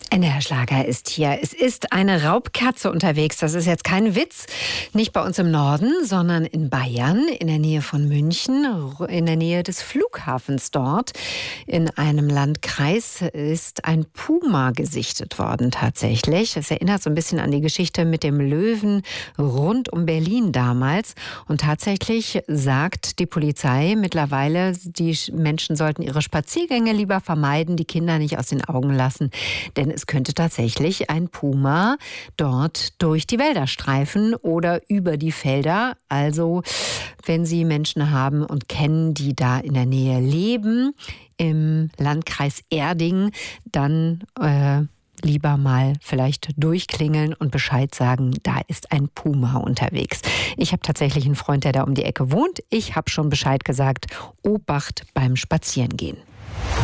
NDR Schlager ist hier. Es ist eine Raubkatze unterwegs. Das ist jetzt kein Witz. Nicht bei uns im Norden, sondern in Bayern, in der Nähe von München, in der Nähe des Flughafens dort. In einem Landkreis ist ein Puma gesichtet worden tatsächlich. Es erinnert so ein bisschen an die Geschichte mit dem Löwen rund um Berlin damals. Und tatsächlich sagt die Polizei mittlerweile, die Menschen sollten ihre Spaziergänge lieber vermeiden, die Kinder nicht aus den Augen lassen. Denn es könnte tatsächlich ein Puma dort durch die Wälder streifen oder über die Felder. Also wenn Sie Menschen haben und kennen, die da in der Nähe leben, im Landkreis Erding, dann lieber mal vielleicht durchklingeln und Bescheid sagen, da ist ein Puma unterwegs. Ich habe tatsächlich einen Freund, der da um die Ecke wohnt. Ich habe schon Bescheid gesagt, Obacht beim Spazierengehen.